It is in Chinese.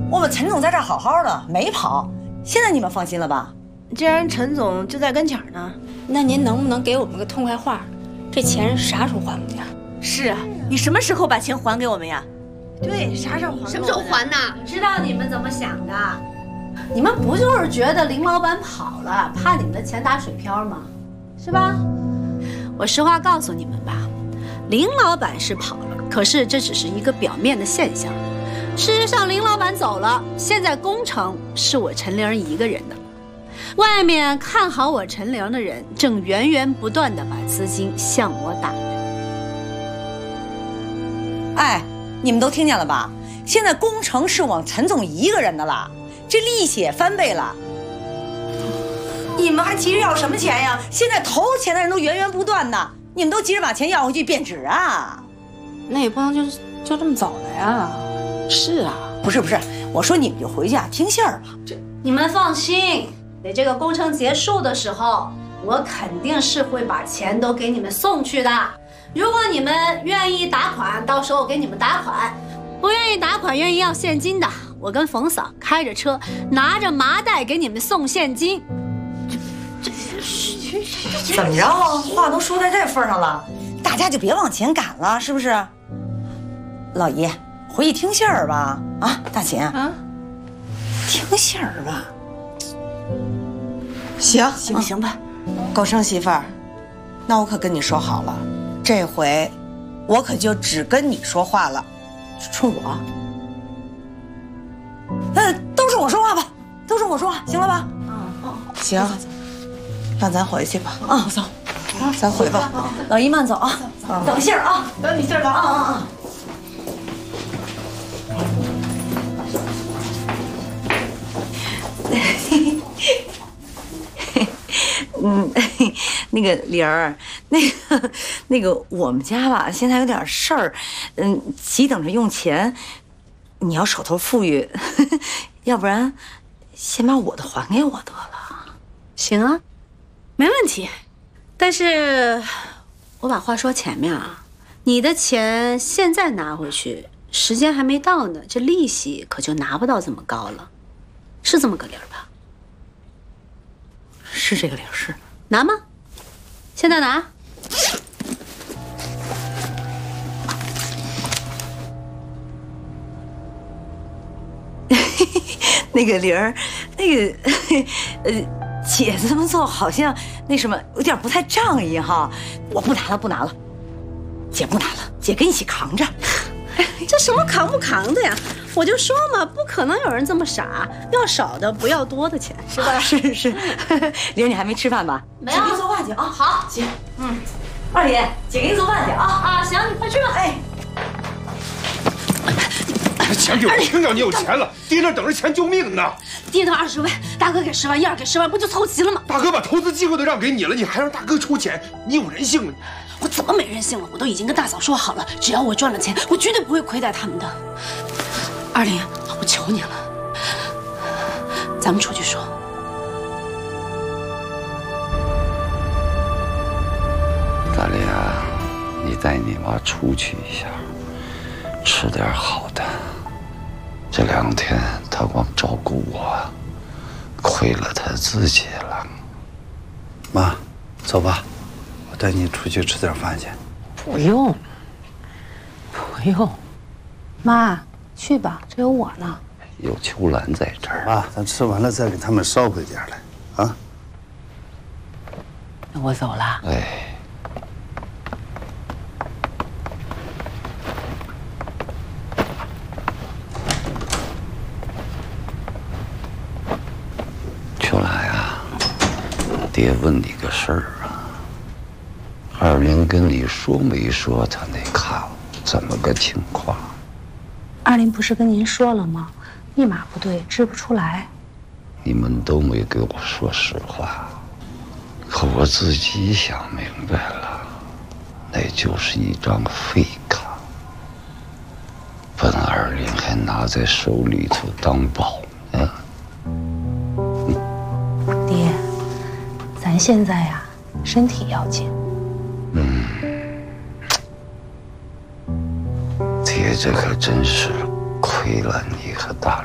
我们陈总在这儿好好的，没跑。现在你们放心了吧？ 既然陈总就在跟前呢， 那您能不能给我们个痛快话？这钱啥时候还我们呀？ 是啊，你什么时候把钱还给我们呀？对，啥时候还？ 什么时候还呢？ 知道你们怎么想的？你们不就是觉得林老板跑了，怕你们的钱打水漂吗？是吧？我实话告诉你们吧，林老板是跑了，可是这只是一个表面的现象。事实上，林老板走了，现在工程是我陈玲一个人的。外面看好我陈玲的人，正源源不断地把资金向我打着。哎，你们都听见了吧？现在工程是往陈总一个人的了，这利息也翻倍了。你们还急着要什么钱呀？现在投钱的人都源源不断的，你们都急着把钱要回去变质啊？ 那也不能就这么走了呀。是啊， 不是，我说你们就回去啊，听信儿吧。 你们放心，等这个工程结束的时候，我肯定是会把钱都给你们送去的。如果你们愿意打款，到时候我给你们打款；不愿意打款，愿意要现金的，我跟冯嫂开着车，拿着麻袋给你们送现金。 怎么着？话都说在这份上了，大家就别往前赶了，是不是？老姨，回去听信儿吧。啊，大秦啊，听信儿吧。行吧。高升媳妇儿，那我可跟你说好了，这回我可就只跟你说话了。冲我？都是我说话吧，都是我说话，行了吧？行。那咱回去吧。啊，走，咱回吧。老姨慢走啊，等信儿啊，等你信儿了啊。那个玲儿，那个，我们家吧，现在有点事儿，急等着用钱，你要手头富裕，要不然先把我的还给我得了。 行啊。没问题，但是我把话说前面啊，你的钱现在拿回去，时间还没到呢，这利息可就拿不到这么高了，是这么个理儿吧？ 是这个理儿，是。 拿吗？现在拿。 那个玲儿，姐这么做好像那什么有点不太仗义哈，我不拿了，姐不拿了，姐跟一起扛着。 这什么扛不扛的呀？我就说嘛，不可能有人这么傻，要少的不要多的钱，是吧？ 是。玲儿，你还没吃饭吧？ 没有。 姐给你做饭去啊。 好， 姐，二姐，姐给你做饭去啊。 啊，行，你快去吧。 哎。 钱给我，听着你有钱了，爹那等着钱救命呢。 爹的20万，大哥给10万，燕儿给10万，不就凑齐了吗？ 大哥把投资机会都让给你了，你还让大哥出钱，你有人性吗？ 我怎么没人性了？我都已经跟大嫂说好了，只要我赚了钱，我绝对不会亏待他们的。二林，我求你了，咱们出去说。 大林啊，你带你妈出去一下，吃点好的。这2天她光照顾我，亏了她自己了。 妈，走吧，我带你出去吃点饭去。 不用，妈，去吧，这有我呢。 有秋兰在这儿。 妈，咱吃完了再给他们捎回点来，啊？ 那我走了。 哎。秋兰呀，爹问你个事儿啊，二林跟你说没说他那卡怎么个情况？ 二林不是跟您说了吗？密码不对，支不出来。 你们都没给我说实话，可我自己想明白了，那就是一张废卡。本二林还拿在手里头当宝呢。 爹，咱现在呀，身体要紧。 爹，这可真是亏了你和大